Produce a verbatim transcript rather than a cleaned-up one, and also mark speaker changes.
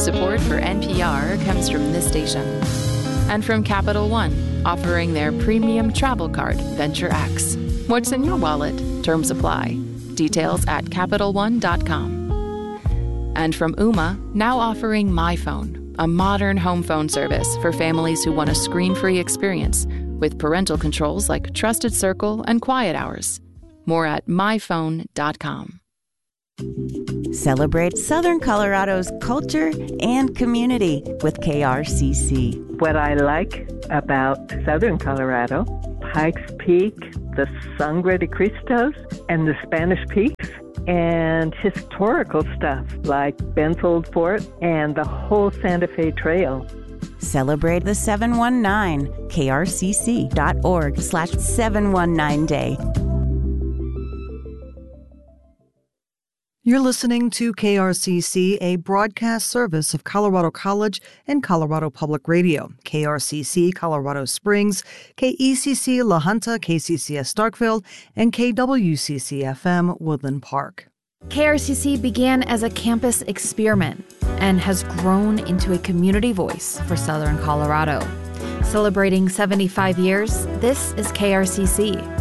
Speaker 1: Support for N P R comes from this station. And from Capital One, offering their premium travel card, Venture X. What's in your wallet? Terms apply. Details at Capital One dot com. And from Ooma, now offering MyPhone, a modern home phone service for families who want a screen-free experience with parental controls like Trusted Circle and Quiet Hours. More at My Phone dot com.
Speaker 2: Celebrate Southern Colorado's culture and community with K R C C.
Speaker 3: What I like about Southern Colorado, Pikes Peak, the Sangre de Cristos, and the Spanish Peaks, and historical stuff like Benfold Fort and the whole Santa Fe Trail.
Speaker 2: Celebrate the seven one nine, K R C C dot org slash seven one nine day.
Speaker 4: You're listening to K R C C, a broadcast service of Colorado College and Colorado Public Radio, K R C C Colorado Springs, K E C C La Junta, K C C S Starkville, and K W C C F M Woodland Park.
Speaker 5: K R C C began as a campus experiment and has grown into a community voice for Southern Colorado. Celebrating seventy-five years, this is K R C C.